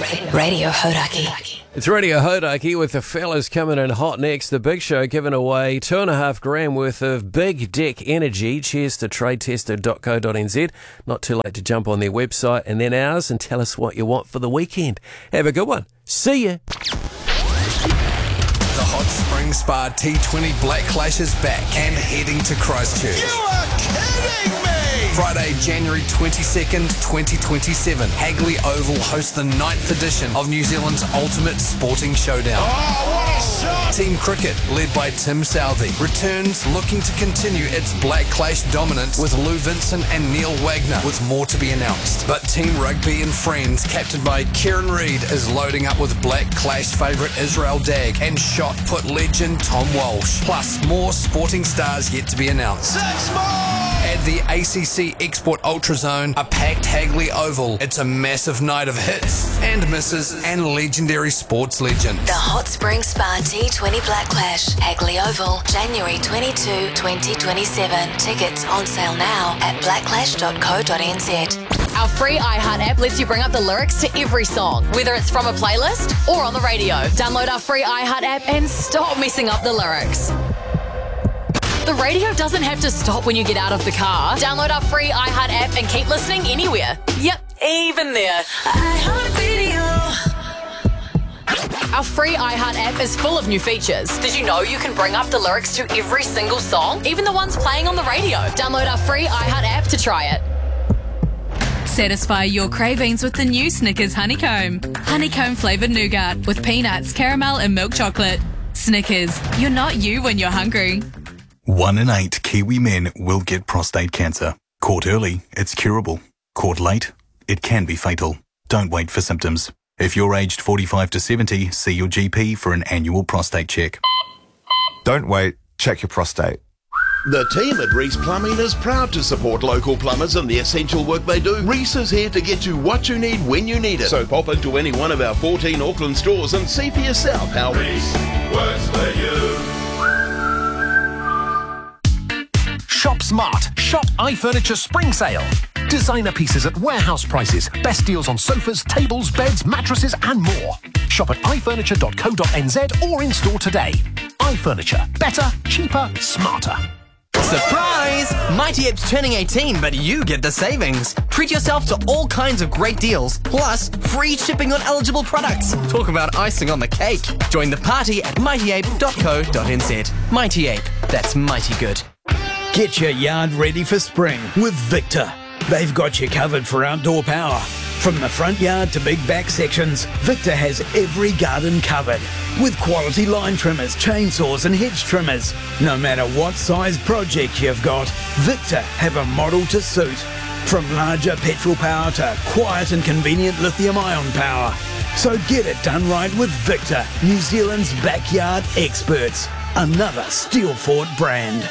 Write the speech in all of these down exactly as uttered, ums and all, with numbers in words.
Radio Hodaki. It's Radio Hodaki with the fellas coming in hot next. The Big Show giving away two and a half grand worth of Big Deck Energy. Cheers to trade tester dot co dot n z. Not too late to jump on their website and then ours and tell us what you want for the weekend. Have a good one. See ya. The Hot Spring Spa T twenty Black Clash is back and heading to Christchurch. You are kidding me! Friday, January twenty-second, twenty twenty-seven. Hagley Oval hosts the ninth edition of New Zealand's ultimate sporting showdown. Oh, what a shot! Team Cricket, led by Tim Southey, returns looking to continue its Black Clash dominance with Lou Vincent and Neil Wagner, with more to be announced. But Team Rugby and Friends, captained by Kieran Reid, is loading up with Black Clash favourite Israel Dag and shot put legend Tom Walsh. Plus, more sporting stars yet to be announced. Six more! At the A C C Export Ultra Zone, a packed Hagley Oval. It's a massive night of hits and misses and legendary sports legends. The Hot Spring Spa T twenty Black Clash, Hagley Oval, January twenty-second, twenty twenty-seven. Tickets on sale now at black clash dot co dot n z. Our free iHeart app lets you bring up the lyrics to every song, whether it's from a playlist or on the radio. Download our free iHeart app and stop messing up the lyrics. The radio doesn't have to stop when you get out of the car. Download our free iHeart app and keep listening anywhere. Yep, even there. iHeartRadio. Our free iHeart app is full of new features. Did you know you can bring up the lyrics to every single song, even the ones playing on the radio? Download our free iHeart app to try it. Satisfy your cravings with the new Snickers Honeycomb. Honeycomb flavoured nougat with peanuts, caramel and milk chocolate. Snickers, you're not you when you're hungry. One in eight Kiwi men will get prostate cancer. Caught early, it's curable. Caught late, it can be fatal. Don't wait for symptoms. If you're aged forty-five to seventy, see your G P for an annual prostate check. Don't wait, check your prostate. The team at Reese Plumbing is proud to support local plumbers and the essential work they do. Reese is here to get you what you need when you need it. So pop into any one of our fourteen Auckland stores and see for yourself how Reese works for you. Shop smart. Shop iFurniture Spring Sale. Designer pieces at warehouse prices. Best deals on sofas, tables, beds, mattresses and more. Shop at i furniture dot co dot n z or in store today. iFurniture. Better, cheaper, smarter. Surprise! Mighty Ape's turning eighteen, but you get the savings. Treat yourself to all kinds of great deals, plus free shipping on eligible products. Talk about icing on the cake. Join the party at mighty ape dot co dot n z. Mighty Ape. That's mighty good. Get your yard ready for spring with Victor. They've got you covered for outdoor power. From the front yard to big back sections, Victor has every garden covered. With quality line trimmers, chainsaws and hedge trimmers. No matter what size project you've got, Victor have a model to suit. From larger petrol power to quiet and convenient lithium-ion power. So get it done right with Victor, New Zealand's backyard experts. Another Steelfort brand.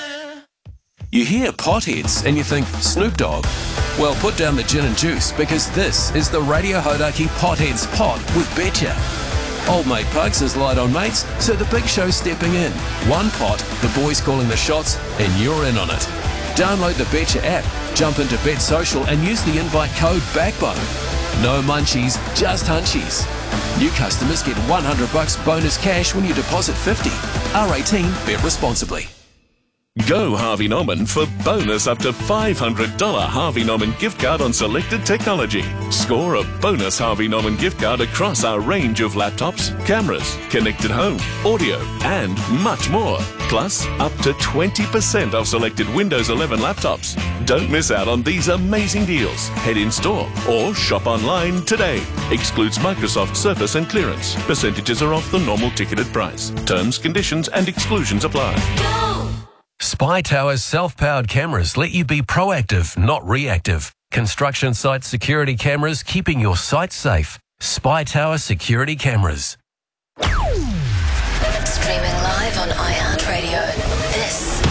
You hear potheads and you think Snoop Dogg. Well, put down the gin and juice because this is the Radio Hodaki Potheads Pot with Betcha. Old mate Pugs is light on mates, so the Big Show's stepping in. One pot, the boys calling the shots, and you're in on it. Download the Betcha app, jump into Bet Social and use the invite code BACKBONE. No munchies, just hunchies. New customers get one hundred bucks bonus cash when you deposit fifty. R eighteen, bet responsibly. Go Harvey Norman for bonus up to five hundred dollars Harvey Norman gift card on selected technology. Score a bonus Harvey Norman gift card across our range of laptops, cameras, connected home, audio, and much more. Plus, up to twenty percent off selected Windows eleven laptops. Don't miss out on these amazing deals. Head in store or shop online today. Excludes Microsoft Surface and clearance. Percentages are off the normal ticketed price. Terms, conditions, and exclusions apply. Go! Spy Tower's self-powered cameras let you be proactive, not reactive. Construction site security cameras keeping your site safe. Spy Tower security cameras. Streaming live on iHeartRadio. This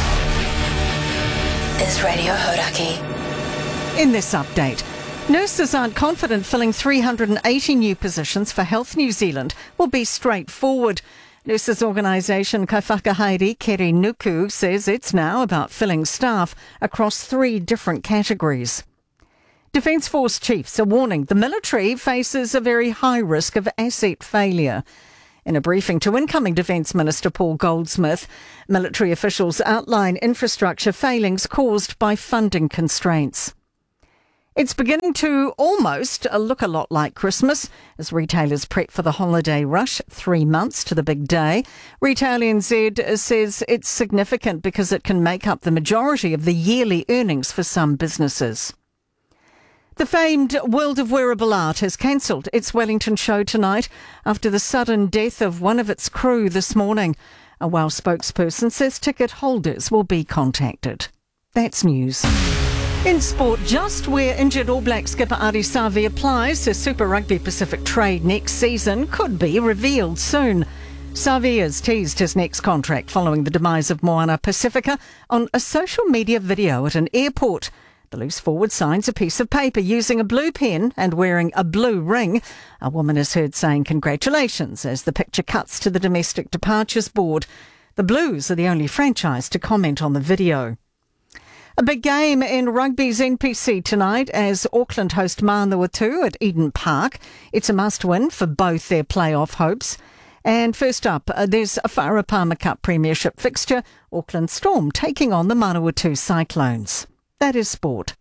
is Radio Hodaki. In this update, nurses aren't confident filling three hundred eighty new positions for Health New Zealand will be straightforward. Nurses organisation Kaiwhakahaere Keri Nuku says it's now about filling staff across three different categories. Defence Force chiefs are warning the military faces a very high risk of asset failure. In a briefing to incoming Defence Minister Paul Goldsmith, military officials outline infrastructure failings caused by funding constraints. It's beginning to almost look a lot like Christmas as retailers prep for the holiday rush, three months to the big day. Retail N Z says it's significant because it can make up the majority of the yearly earnings for some businesses. The famed World of Wearable Art has cancelled its Wellington show tonight after the sudden death of one of its crew this morning. A WOW spokesperson says ticket holders will be contacted. That's news. In sport, just where injured All Black skipper Ardie Savea applies to Super Rugby Pacific trade next season could be revealed soon. Savea's teased his next contract following the demise of Moana Pacifica on a social media video at an airport. The loose forward signs a piece of paper using a blue pen and wearing a blue ring. A woman is heard saying congratulations as the picture cuts to the Domestic Departures Board. The Blues are the only franchise to comment on the video. A big game in rugby's N P C tonight as Auckland host Manawatu at Eden Park. It's a must-win for both their playoff hopes. And first up, uh, there's a Farah Palmer Cup Premiership fixture. Auckland Storm taking on the Manawatu Cyclones. That is sport.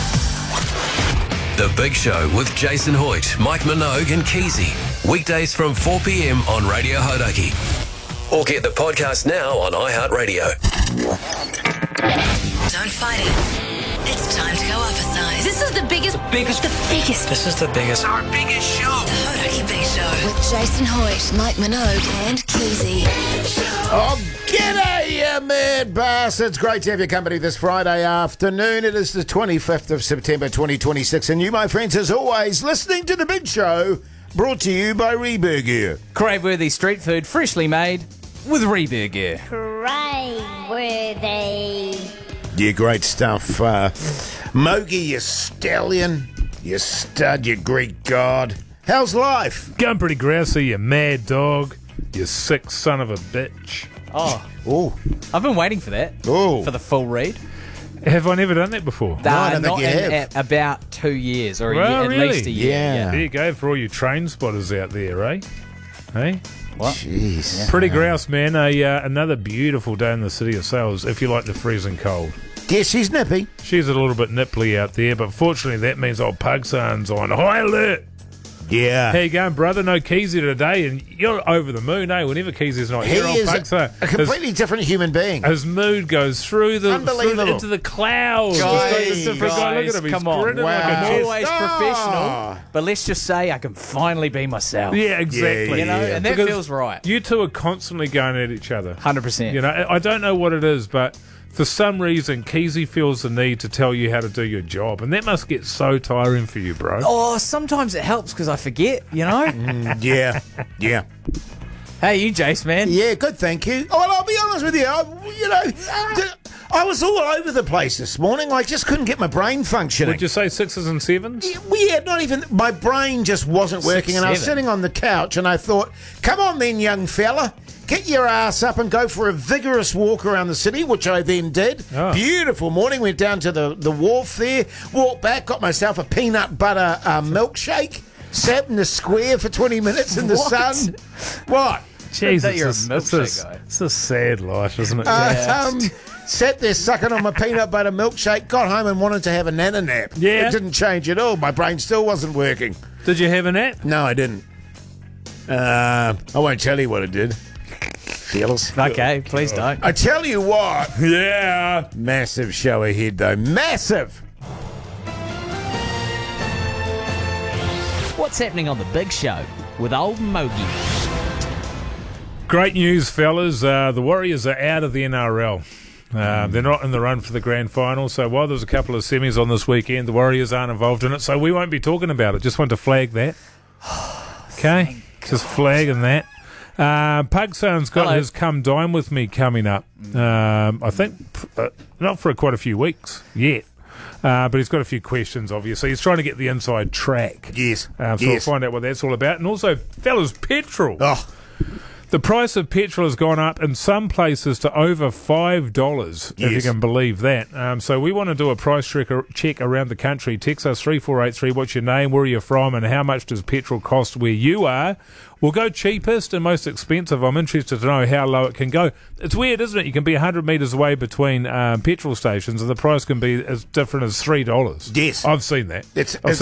The Big Show with Jason Hoyt, Mike Minogue and Keezy. Weekdays from four p.m. on Radio Hodaki. Or get the podcast now on iHeartRadio. Don't fight it. It's time to go up a size. This is the biggest, biggest, the biggest. This is the biggest. Our biggest show. The Hodaki Big Show with Jason Hoyt, Mike Minogue and Keezy. Oh, g'day, you mad bastards. Great to have your company this Friday afternoon. It is the twenty-fifth of September twenty twenty-six, and you, my friends, as always, listening to The Big Show, brought to you by Reburger. Crave-worthy street food, freshly made with Reburger. Crave-worthy. Yeah, great stuff. Uh, Mogi, you stallion, you stud, you Greek god. How's life? Going pretty grousey, you mad dog, you sick son of a bitch. Oh, oh, I've been waiting for that. Oh, for the full read. Have I never done that before? Uh, no, I don't not think you in, have. At about two years, or a well, year, at really? least a year. Yeah. yeah. There you go for all you train spotters out there, eh? Hey. What? Jeez. Yeah. Pretty grouse, man. A, uh, another beautiful day in the city of Sales, if you like the freezing cold. Yeah, she's nippy. She's a little bit nipply out there, but fortunately that means old Pugsan's on high alert. Yeah. How you going, brother? No Keezy today, and you're over the moon, eh? Whenever Keezy's not He here, old is Pugsa, a completely his, different human being. His mood goes through the, Unbelievable. through, into the clouds. Guys, It's a different guy. Look at him. He's come on. grinning Wow. like a I'm chest. always Oh. professional, but let's just say I can finally be myself. Yeah, exactly. You know, Yeah. and that Because feels right. You two are constantly going at each other. one hundred percent. You know, I don't know what it is, but for some reason, Keezy feels the need to tell you how to do your job, and that must get so tiring for you, bro. Oh, sometimes it helps because I forget, you know? Mm, yeah, yeah. Hey, you, Jace, man. Yeah, good, thank you. Oh, well, I'll be honest with you. I, you know, I was all over the place this morning. I just couldn't get my brain functioning. Would you say sixes and sevens? Yeah, well, yeah, not even. My brain just wasn't working, Six, and I was seven. sitting on the couch, and I thought, "Come on, then, young fella, get your ass up and go for a vigorous walk around the city," which I then did. Oh. Beautiful morning. Went down to the the wharf there, walked back, got myself a peanut butter uh, milkshake, sat in the square for twenty minutes in the What? sun. What? Jesus, that you're a it's, milkshake it's, a, guy. it's a sad life, isn't it? Uh, um, sat there sucking on my peanut butter milkshake, got home and wanted to have a nana nap. Yeah. It didn't change at all. My brain still wasn't working. Did you have a nap? No, I didn't. Uh, I won't tell you what I did. Feels. Okay, please don't. I tell you what. Yeah. Massive show ahead, though. Massive. What's happening on the Big Show with old Mogi? Great news, fellas. Uh, the Warriors are out of the N R L. Uh, they're not in the run for the grand final, so while there's a couple of semis on this weekend, the Warriors aren't involved in it, so we won't be talking about it. Just want to flag that. Okay? Just flagging that. Uh, Pugsan's got Hello. his Come Dine With Me coming up. Um, I think uh, not for quite a few weeks yet. Uh, but he's got a few questions, obviously. He's trying to get the inside track. Yes. Um, so yes. we'll find out what that's all about. And also, fellas, petrol. Oh. The price of petrol has gone up in some places to over five dollars, if you Yes. can believe that. Um, so we want to do a price check, check around the country. Text us three four eight three. What's your name, where are you from, and how much does petrol cost where you are? We'll go cheapest and most expensive. I'm interested to know how low it can go. It's weird, isn't it? You can be one hundred metres away between um, petrol stations and the price can be as different as three dollars. Yes. I've seen that. It's, I've it's